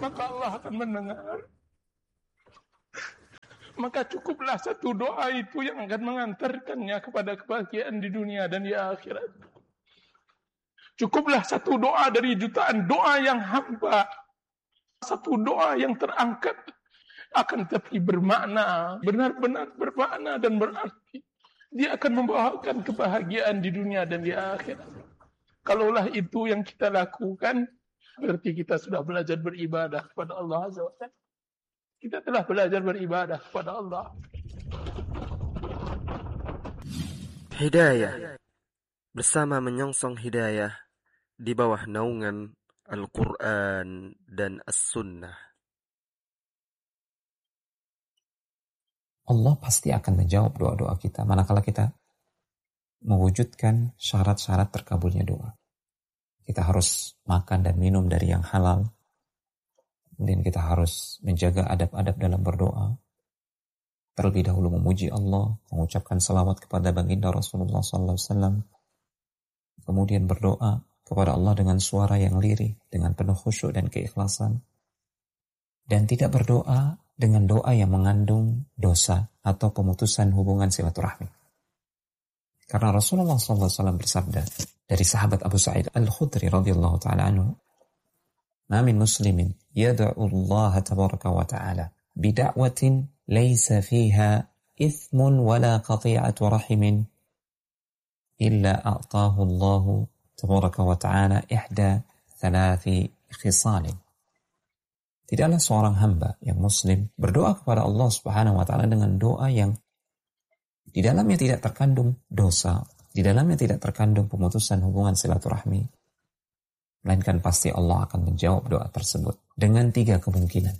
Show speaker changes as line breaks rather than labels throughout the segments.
maka Allah akan mendengar. Maka cukuplah satu doa itu yang akan mengantarkannya kepada kebahagiaan di dunia dan di akhirat. Cukuplah satu doa dari jutaan doa yang hamba. Satu doa yang terangkat akan tapi bermakna, benar-benar bermakna dan berarti. Dia akan membawakan kebahagiaan di dunia dan di akhirat. Kalaulah itu yang kita lakukan, berarti kita sudah belajar beribadah kepada Allah Azza wa Jalla. Kita telah belajar beribadah kepada Allah.
Hidayah bersama menyongsong hidayah di bawah naungan Al-Quran dan As-Sunnah.
Allah pasti akan menjawab doa-doa kita manakala kita mewujudkan syarat-syarat terkabulnya doa. Kita harus makan dan minum dari yang halal. Kemudian kita harus menjaga adab-adab dalam berdoa. Terlebih dahulu memuji Allah, mengucapkan salawat kepada baginda Rasulullah SAW. Kemudian berdoa kepada Allah dengan suara yang lirih, dengan penuh khusyuk dan keikhlasan. Dan tidak berdoa dengan doa yang mengandung dosa atau pemutusan hubungan silaturahmi. Karena Rasulullah SAW bersabda dari sahabat Abu Sa'id Al-Khudri radhiyallahu ta'ala anhu, "Ma min muslimin yad'u Allah tabaraka wa ta'ala bida'watin laysa fiha ithmun wala qati'atu rahimin illa a'tahu Allah tabaraka wa ta'ala ihda thalathi khisalin." Tidaklah seorang hamba yang muslim berdoa kepada Allah Subhanahu wa ta'ala dengan doa yang di dalamnya tidak terkandung dosa, di dalamnya tidak terkandung pemutusan hubungan silaturahmi, melainkan pasti Allah akan menjawab doa tersebut dengan 3 kemungkinan.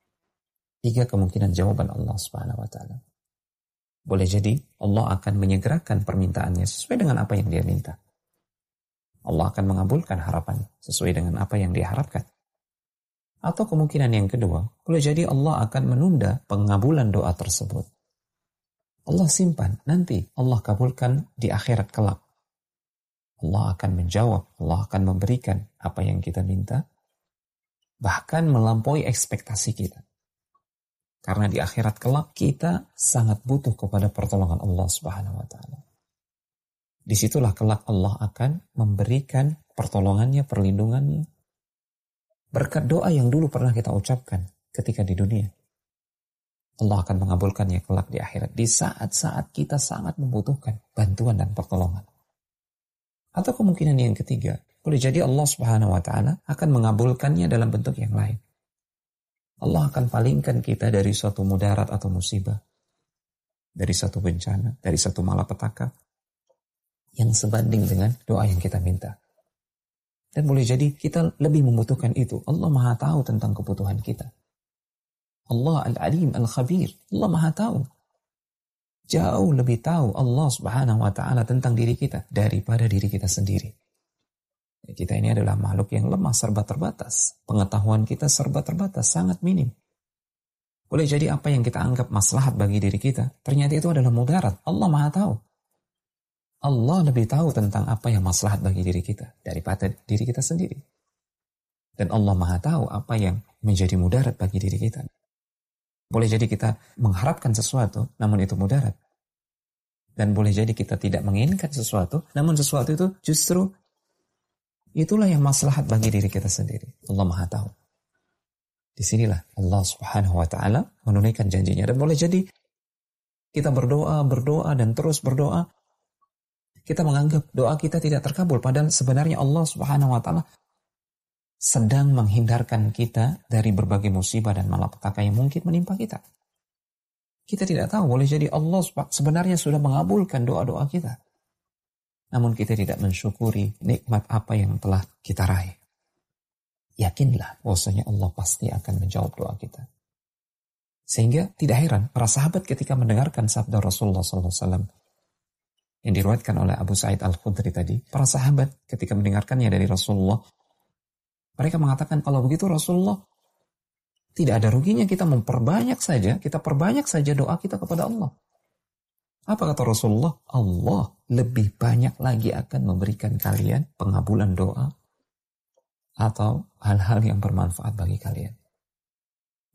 3 kemungkinan jawaban Allah Subhanahu wa ta'ala. Boleh jadi Allah akan menyegerakan permintaannya sesuai dengan apa yang dia minta. Allah akan mengabulkan harapannya sesuai dengan apa yang dia harapkan. Atau kemungkinan yang kedua, boleh jadi Allah akan menunda pengabulan doa tersebut. Allah simpan, nanti Allah kabulkan di akhirat kelak. Allah akan menjawab, Allah akan memberikan apa yang kita minta, bahkan melampaui ekspektasi kita. Karena di akhirat kelak kita sangat butuh kepada pertolongan Allah Subhanahu wa ta'ala. Disitulah kelak Allah akan memberikan pertolongannya, perlindungannya, berkat doa yang dulu pernah kita ucapkan ketika di dunia. Allah akan mengabulkannya kelak di akhirat, di saat-saat kita sangat membutuhkan bantuan dan pertolongan. Atau kemungkinan yang ketiga, boleh jadi Allah Subhanahu wa ta'ala akan mengabulkannya dalam bentuk yang lain. Allah akan palingkan kita dari suatu mudarat atau musibah, dari satu bencana, dari satu malapetaka yang sebanding dengan doa yang kita minta. Dan boleh jadi kita lebih membutuhkan itu. Allah Maha tahu tentang kebutuhan kita. Allah Al-Alim Al-Khabir. Allah Maha tahu. Jauh lebih tahu Allah Subhanahu wa ta'ala tentang diri kita daripada diri kita sendiri. Kita ini adalah makhluk yang lemah, serba terbatas. Pengetahuan kita serba terbatas, sangat minim. Boleh jadi apa yang kita anggap maslahat bagi diri kita, ternyata itu adalah mudarat. Allah Maha tahu. Allah lebih tahu tentang apa yang maslahat bagi diri kita daripada diri kita sendiri. Dan Allah Maha tahu apa yang menjadi mudarat bagi diri kita. Boleh jadi kita mengharapkan sesuatu, namun itu mudarat. Dan boleh jadi kita tidak menginginkan sesuatu, namun sesuatu itu justru itulah yang maslahat bagi diri kita sendiri. Allah Maha tahu. Disinilah Allah Subhanahu wa ta'ala menunaikan janjinya. Dan boleh jadi kita berdoa dan terus berdoa, kita menganggap doa kita tidak terkabul, padahal sebenarnya Allah Subhanahu wa ta'ala sedang menghindarkan kita dari berbagai musibah dan malapetaka yang mungkin menimpa kita. Kita tidak tahu, boleh jadi Allah sebenarnya sudah mengabulkan doa-doa kita. Namun kita tidak mensyukuri nikmat apa yang telah kita raih. Yakinlah bahwasanya Allah pasti akan menjawab doa kita. Sehingga tidak heran para sahabat ketika mendengarkan sabda Rasulullah SAW yang diriwayatkan oleh Abu Sa'id Al-Khudri tadi, para sahabat ketika mendengarkannya dari Rasulullah, mereka mengatakan, kalau begitu Rasulullah, tidak ada ruginya kita perbanyak saja doa kita kepada Allah. Apa kata Rasulullah? Allah lebih banyak lagi akan memberikan kalian pengabulan doa atau hal-hal yang bermanfaat bagi kalian.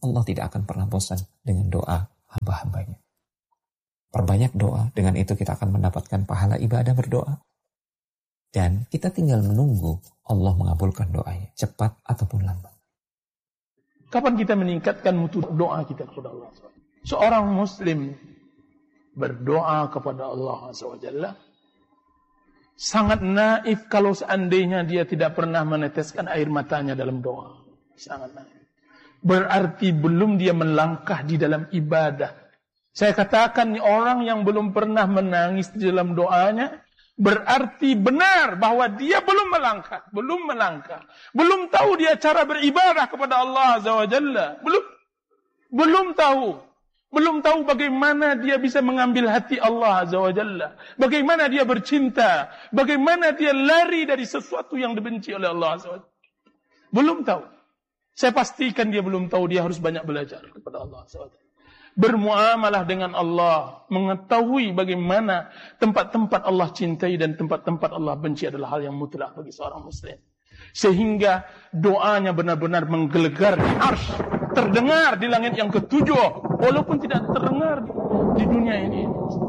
Allah tidak akan pernah bosan dengan doa hamba-hambanya. Perbanyak doa, dengan itu kita akan mendapatkan pahala ibadah berdoa. Dan kita tinggal menunggu Allah mengabulkan doanya, cepat ataupun lambat.
Kapan kita meningkatkan mutu doa kita kepada Allah? Seorang muslim berdoa kepada Allah SWT sangat naif kalau seandainya dia tidak pernah meneteskan air matanya dalam doa. Sangat naif. Berarti belum dia melangkah di dalam ibadah. Saya katakan orang yang belum pernah menangis di dalam doanya, berarti benar bahwa dia belum melangkah. Belum tahu dia cara beribadah kepada Allah Azza wa Jalla. Belum tahu bagaimana dia bisa mengambil hati Allah Azza wa Jalla. Bagaimana dia bercinta. Bagaimana dia lari dari sesuatu yang dibenci oleh Allah Azza wa Jalla. Belum tahu. Saya pastikan dia belum tahu, dia harus banyak belajar kepada Allah Azza wa Jalla. Bermuamalah dengan Allah, mengetahui bagaimana tempat-tempat Allah cintai dan tempat-tempat Allah benci adalah hal yang mutlak bagi seorang muslim. Sehingga doanya benar-benar menggelegar di arsy, terdengar di langit yang ketujuh, walaupun tidak terdengar di dunia ini.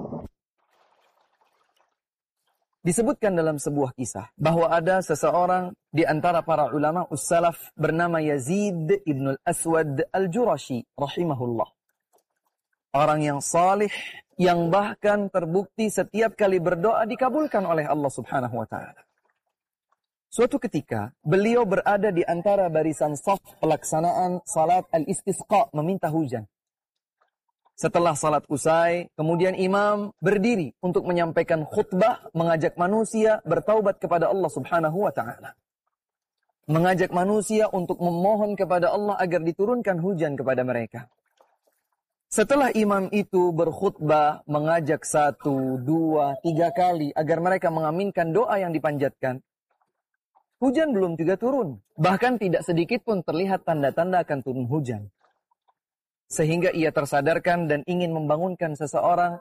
Disebutkan dalam sebuah kisah bahwa ada seseorang di antara para ulama us-salaf bernama Yazid ibn al-Aswad al-Jurashi rahimahullah. Orang yang salih, yang bahkan terbukti setiap kali berdoa dikabulkan oleh Allah Subhanahu wa Ta'ala. Suatu ketika, beliau berada di antara barisan saf pelaksanaan salat al-istisqa, meminta hujan. Setelah salat usai, kemudian imam berdiri untuk menyampaikan khutbah, mengajak manusia bertaubat kepada Allah Subhanahu wa Ta'ala. Mengajak manusia untuk memohon kepada Allah agar diturunkan hujan kepada mereka. Setelah imam itu berkhutbah, mengajak 1, 2, 3 kali agar mereka mengaminkan doa yang dipanjatkan, hujan belum juga turun. Bahkan tidak sedikit pun terlihat tanda-tanda akan turun hujan. Sehingga ia tersadarkan dan ingin membangunkan seseorang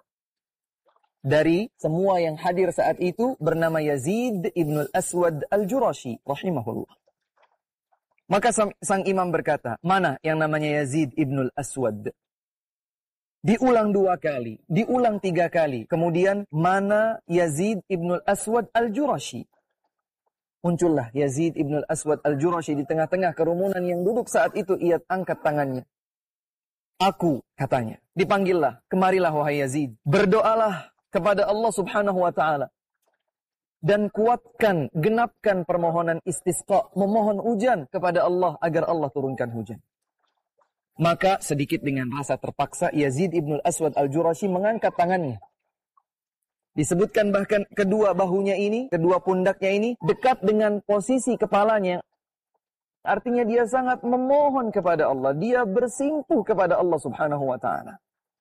dari semua yang hadir saat itu bernama Yazid ibn al-Aswad al-Jurashi rahimahullah. Maka sang imam berkata, mana yang namanya Yazid ibn al-Aswad? Diulang 2 kali, diulang 3 kali. Kemudian, mana Yazid ibn al-Aswad al-Jurashi? Muncullah Yazid ibn al-Aswad al-Jurashi di tengah-tengah kerumunan yang duduk saat itu. Ia angkat tangannya. Aku, katanya. Dipanggillah, kemarilah wahai Yazid. Berdoalah kepada Allah Subhanahu wa Ta'ala. Dan kuatkan, genapkan permohonan istisqa. Memohon hujan kepada Allah agar Allah turunkan hujan. Maka sedikit dengan rasa terpaksa Yazid ibn al-Aswad al-Jurashi mengangkat tangannya. Disebutkan bahkan kedua bahunya ini, kedua pundaknya ini dekat dengan posisi kepalanya. Artinya dia sangat memohon kepada Allah. Dia bersimpuh kepada Allah Subhanahu wa Ta'ala.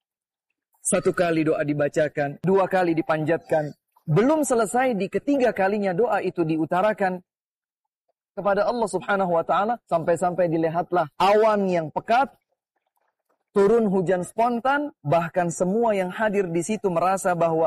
1 kali doa dibacakan, 2 kali dipanjatkan. Belum selesai, di ketiga kalinya doa itu diutarakan kepada Allah Subhanahu wa Ta'ala, sampai-sampai dilihatlah awan yang pekat, turun hujan spontan, bahkan semua yang hadir di situ merasa bahwa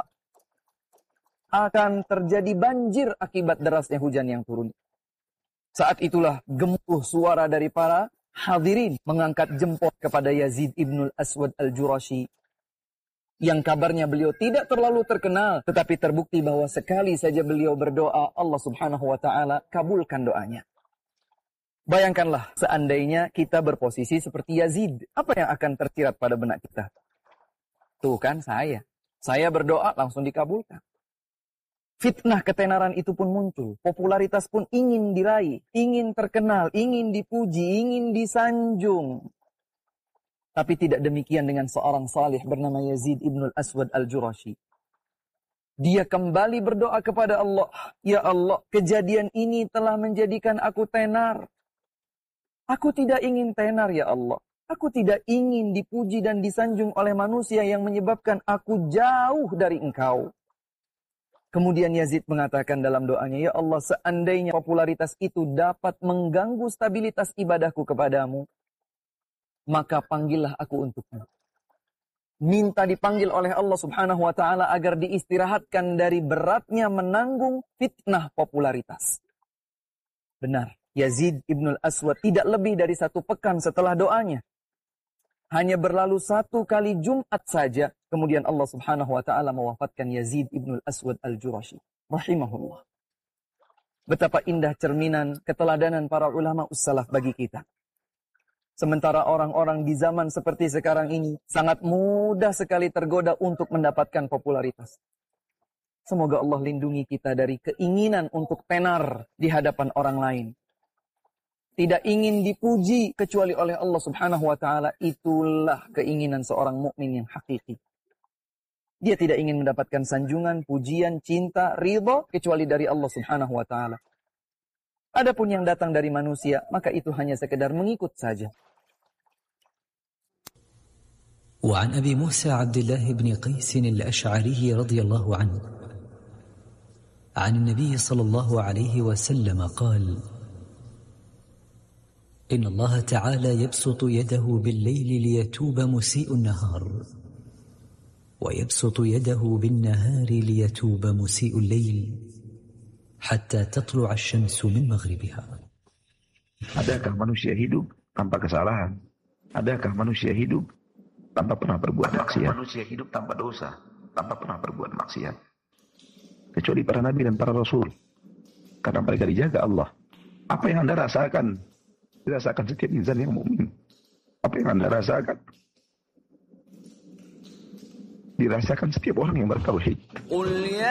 akan terjadi banjir akibat derasnya hujan yang turun. Saat itulah gemuruh suara dari para hadirin mengangkat jempol kepada Yazid ibn al-Aswad al-Jurashi, yang kabarnya beliau tidak terlalu terkenal, tetapi terbukti bahwa sekali saja beliau berdoa, Allah Subhanahu wa Ta'ala kabulkan doanya. Bayangkanlah seandainya kita berposisi seperti Yazid. Apa yang akan tersirat pada benak kita? Tuh kan saya. Saya berdoa langsung dikabulkan. Fitnah ketenaran itu pun muncul. Popularitas pun ingin diraih. Ingin terkenal. Ingin dipuji. Ingin disanjung. Tapi tidak demikian dengan seorang salih bernama Yazid ibn al-Aswad al-Jurashi. Dia kembali berdoa kepada Allah. Ya Allah, kejadian ini telah menjadikan aku tenar. Aku tidak ingin tenar ya Allah. Aku tidak ingin dipuji dan disanjung oleh manusia yang menyebabkan aku jauh dari Engkau. Kemudian Yazid mengatakan dalam doanya, ya Allah, seandainya popularitas itu dapat mengganggu stabilitas ibadahku kepadamu, maka panggillah aku untukmu. Minta dipanggil oleh Allah Subhanahu wa Ta'ala agar diistirahatkan dari beratnya menanggung fitnah popularitas. Benar. Yazid ibn al-Aswad tidak lebih dari 1 pekan setelah doanya, Hanya berlalu 1 kali Jumat saja, kemudian Allah Subhanahu wa taala mewafatkan Yazid ibn al-Aswad al-Jurashi rahimahullah. Betapa indah cerminan keteladanan para ulama ussalaf bagi kita. Sementara orang-orang di zaman seperti sekarang ini sangat mudah sekali tergoda untuk mendapatkan popularitas. Semoga Allah lindungi kita dari keinginan untuk tenar di hadapan orang lain. Tidak ingin dipuji kecuali oleh Allah Subhanahu wa taala. Itulah keinginan seorang mukmin yang hakiki. Dia tidak ingin mendapatkan sanjungan, pujian, cinta, ridha kecuali dari Allah Subhanahu wa taala. Adapun yang datang dari manusia, maka itu hanya sekedar mengikut saja.
وعن أبي موسى عبد الله بن قيس الأشعري رضي الله عنه عن النبي صلى الله عليه وسلم قال: إن الله تعالى يبسط يده بالليل ليتوب مسيء النهار ويبسط يده بالنهار ليتوب مسيء الليل حتى تطلع الشمس من مغربها.
Adakah manusia hidup tanpa kesalahan? Adakah manusia hidup tanpa pernah berbuat maksiat? Manusia hidup tanpa dosa, tanpa pernah berbuat maksiat. Kecuali para nabi dan para rasul. Karena mereka dijaga Allah. Apa yang Anda rasakan? Dirasakan setiap insan yang mukmin. Apa yang Anda rasakan? Dirasakan setiap orang yang bertauhid.